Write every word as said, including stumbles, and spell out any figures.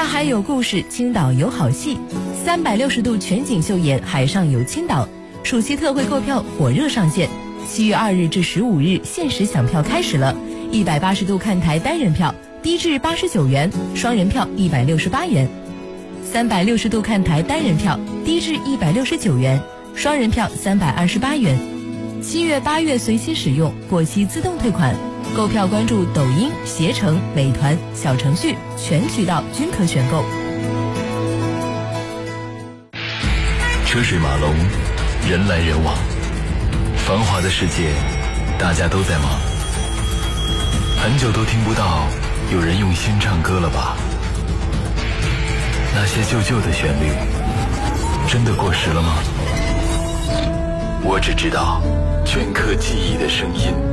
大海有故事，青岛有好戏，三百六十度全景秀演海上有青岛。暑期特惠购票火热上线，七月二日至十五日限时抢票开始了。一百八十度看台单人票低至八十九元，双人票一百六十八元；三百六十度看台单人票低至一百六十九元，双人票三百二十八元。七月八月随期使用，过期自动退款。购票关注抖音、携程、美团小程序，全渠道均可选购。 车水马龙，人来人往，繁华的世界，大家都在忙。很久都听不到有人用心唱歌了吧？那些旧旧的旋律，真的过时了吗？我只知道，镌刻记忆的声音。